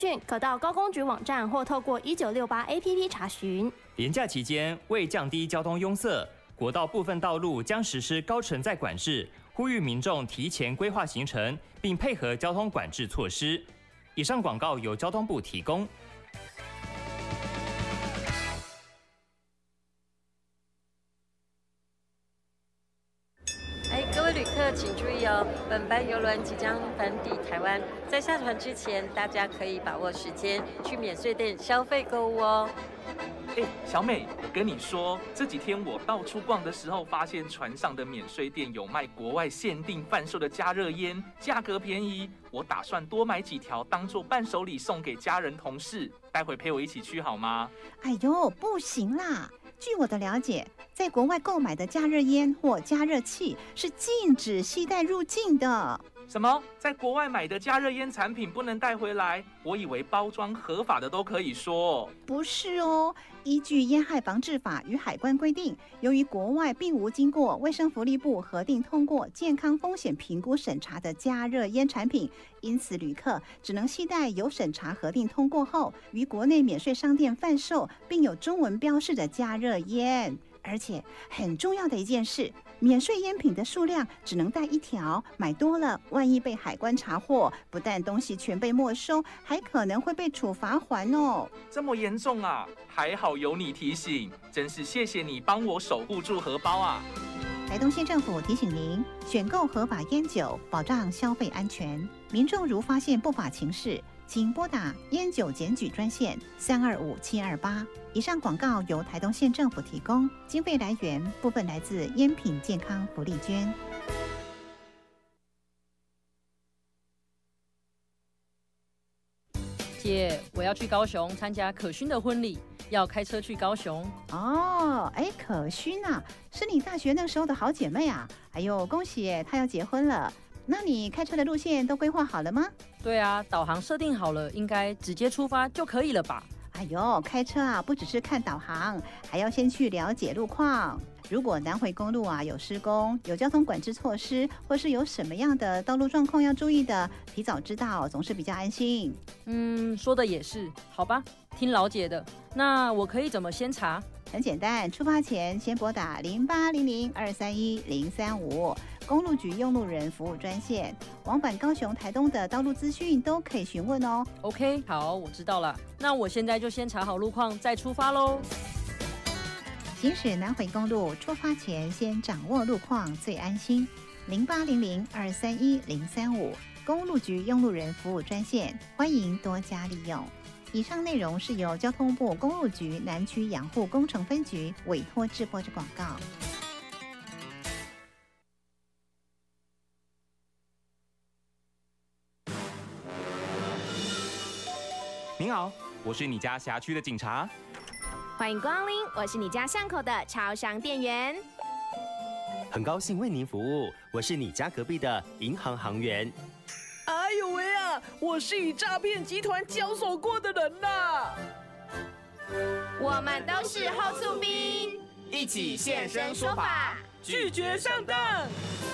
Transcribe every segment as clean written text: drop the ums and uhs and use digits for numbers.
讯可到高工局网站或透过1968 APP 查询。 连假期间，为降低交通拥塞，国道部分道路将实施高承载管制，呼吁民众提前规划行程，并配合交通管制措施。以上广告由交通部提供。 各位旅客请注意哦，本班邮轮即将返抵台湾，在下船之前，大家可以把握时间去免税店消费购物哦。 小美，我跟你说，这几天我到处逛的时候，发现船上的免税店有卖国外限定贩售的加热烟，价格便宜。我打算多买几条当做伴手礼送给家人同事，待会陪我一起去好吗？ 哎呦，不行啦！据我的了解，在国外购买的加热烟或加热器是禁止携带入境的。 什么？在国外买的加热烟产品不能带回来？我以为包装合法的都可以说。 不是哦，依据烟害防治法与海关规定，由于国外并无经过卫生福利部核定通过健康风险评估审查的加热烟产品，因此旅客只能携带有审查核定通过后于国内免税商店贩售并有中文标示的加热烟。而且很重要的一件事，免税烟品的数量只能带1条，买多了万一被海关查获，不但东西全被没收，还可能会被处罚还哦。 这么严重啊？还好有你提醒，真是谢谢你帮我守护住荷包啊！ 台东县政府提醒您，选购合法烟酒，保障消费安全。民众如发现不法情事，请拨打烟酒检举专线325728。以上广告由台东县政府提供，经费来源部分来自烟品健康福利捐。 姐，我要去高雄参加可勋的婚礼，要开车去高雄。 哦，可勋啊，是你大学那时候的好姐妹啊！哎呦，恭喜耶，她要结婚了。那你开车的路线都规划好了吗？ 对啊，导航设定好了，应该直接出发就可以了吧？ 哎呦，开车啊，不只是看导航，还要先去了解路况。如果南回公路啊有施工、有交通管制措施，或是有什么样的道路状况要注意的，提早知道总是比较安心。 说的也是，好吧，听老姐的。那我可以怎么先查？ 很简单，出发前先拨打0800-231-035公路局用路人服务专线，往返高雄、台东的道路资讯都可以询问哦。 OK， 好，我知道了。那我现在就先查好路况，再出发喽。 行驶南回公路，出发前先掌握路况最安心。0800-231-035公路局用路人服务专线，欢迎多加利用。以上内容是由交通部公路局南区养护工程分局委托制播之广告。 您好，我是你家辖区的警察。 欢迎光临，我是你家巷口的超商店员。 很高兴为您服务，我是你家隔壁的银行行员。 哎呦喂啊！我是与诈骗集团交手过的人啦。 我们都是后厝兵， 一起现身说法， 拒绝上当。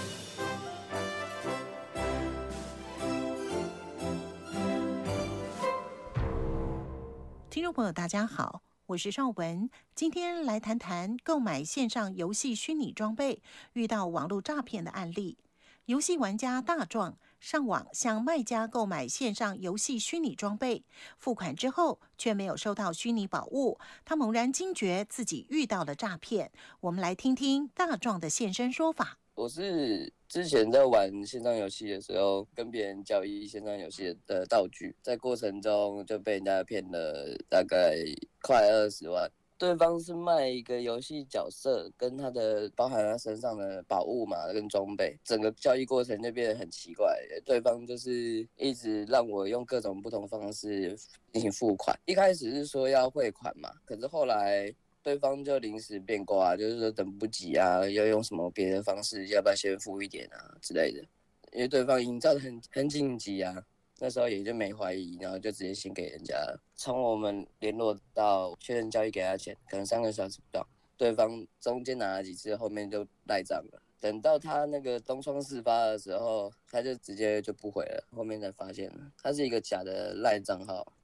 听众朋友，大家好，我是邵文，今天来谈谈购买线上游戏虚拟装备遇到网络诈骗的案例。游戏玩家大壮上网向卖家购买线上游戏虚拟装备，付款之后却没有收到虚拟宝物，他猛然惊觉自己遇到了诈骗。我们来听听大壮的现身说法。 我是之前在玩线上游戏的时候，跟别人交易线上游戏的道具，在过程中就被人家骗了大概快20万。对方是卖一个游戏角色跟他的包含他身上的宝物嘛跟装备，整个交易过程就变得很奇怪。对方就是一直让我用各种不同方式进行付款，一开始是说要汇款嘛，可是后来对方就临时变卦，就是说等不及啊，要用什么别的方式，要不要先付一点啊之类的，因为对方营造的很紧急啊。那时候也就没怀疑，然后就直接先给人家了。从我们联络到确认交易给他钱，可能3个小时不到，对方中间拿了几次，后面就赖账了。等到他那个东窗事发的时候，他就直接就不回了，后面才发现了他是一个假的赖账号，